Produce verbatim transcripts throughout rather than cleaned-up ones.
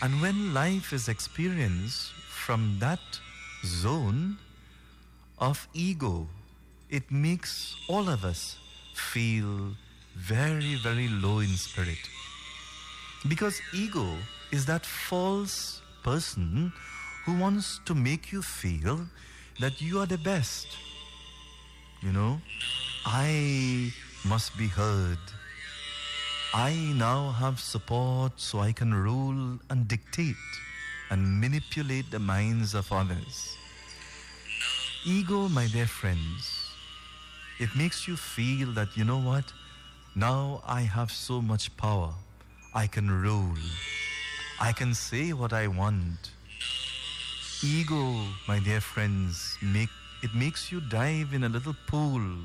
And when life is experienced from that zone of ego, it makes all of us feel very, very low in spirit. Because ego is that false person who wants to make you feel that you are the best. You know, I must be heard. I now have support so I can rule and dictate and manipulate the minds of others. Ego, my dear friends, it makes you feel that, you know what, now I have so much power. I can rule. I can say what I want. Ego, my dear friends, make it makes you dive in a little pool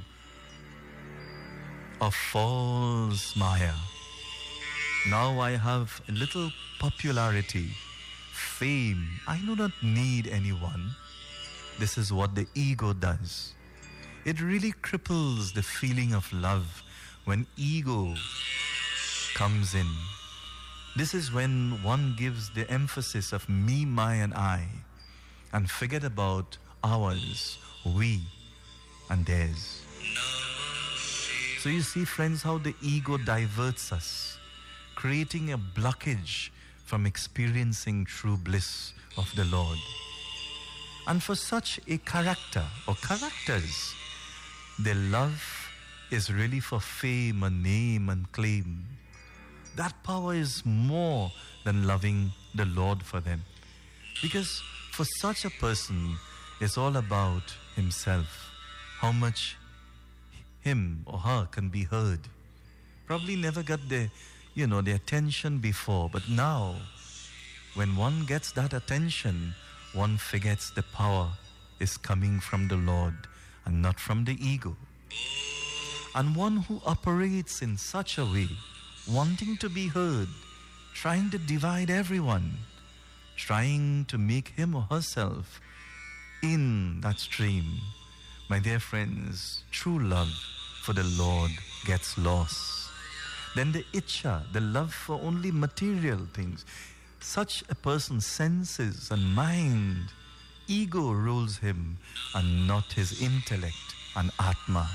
of false Maya. Now I have a little popularity, fame. I do not need anyone. This is what the ego does. It really cripples the feeling of love when ego comes in. This is when one gives the emphasis of me, my, and I, and forget about ours, we, and theirs. So you see, friends, how the ego diverts us, creating a blockage from experiencing true bliss of the Lord. And for such a character or characters, their love is really for fame and name and claim. That power is more than loving the Lord for them. Because for such a person, it's all about himself. How much him or her can be heard. Probably never got the, you know, the attention before. But now, when one gets that attention, one forgets the power is coming from the Lord and not from the ego. And one who operates in such a way, wanting to be heard, trying to divide everyone, trying to make him or herself in that stream, my dear friends, true love for the Lord gets lost. Then the itcha, the love for only material things, such a person's senses and mind, ego rules him and not his intellect and atma.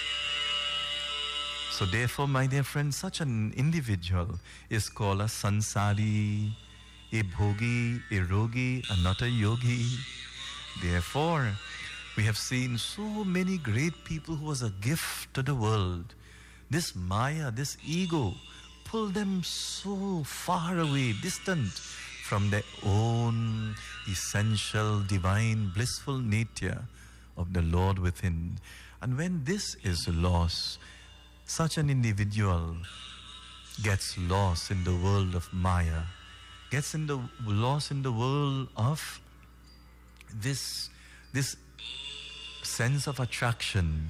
So therefore, my dear friends, such an individual is called a sansari, a bhogi, a rogi, and not a yogi. Therefore, we have seen so many great people who was a gift to the world. This Maya, this ego, pulled them so far away, distant from their own essential, divine, blissful nature of the Lord within. And when this is lost, such an individual gets lost in the world of Maya, gets in the lost in the world of this this sense of attraction.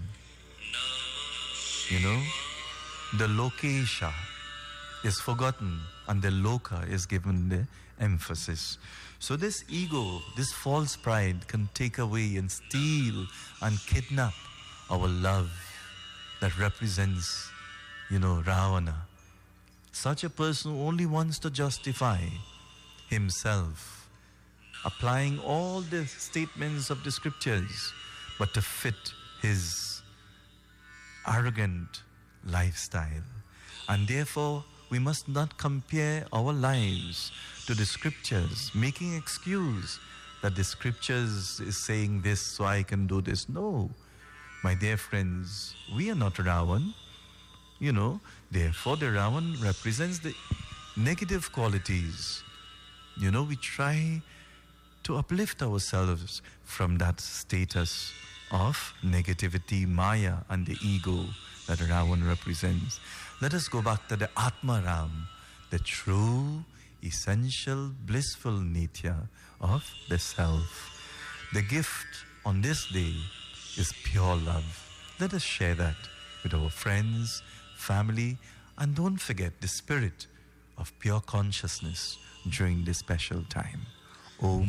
You know, the lokesha is forgotten and the loka is given the emphasis. So this ego, this false pride can take away and steal and kidnap our love that represents, you know, Ravana. Such a person who only wants to justify himself, applying all the statements of the scriptures, but to fit his arrogant lifestyle. And therefore, we must not compare our lives to the scriptures, making excuse that the scriptures is saying this, so I can do this. No, my dear friends, we are not Ravan. You know, therefore the Ravan represents the negative qualities. You know, we try to uplift ourselves from that status of negativity, Maya, and the ego that Ravan represents. Let us go back to the Atma Ram, the true, essential, blissful nature of the self. The gift on this day is pure love. Let us share that with our friends, family, and don't forget the spirit of pure consciousness during this special time. Om